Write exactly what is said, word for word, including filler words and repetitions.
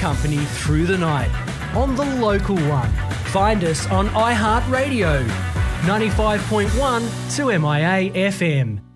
company through the night on the local one. Find us on iHeartRadio, ninety-five point one to M I A F M.